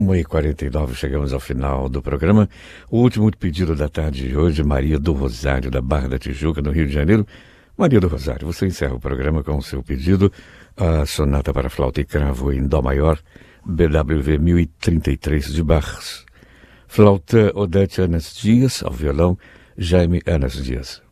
1h49, chegamos ao final do programa. O último pedido da tarde de hoje, Maria do Rosário, da Barra da Tijuca, no Rio de Janeiro. Maria do Rosário, você encerra o programa com o seu pedido, a sonata para flauta e cravo em Dó maior, BWV 1033 de Bach. Flauta Odete Anas Dias, ao violão, Jaime Anas Dias.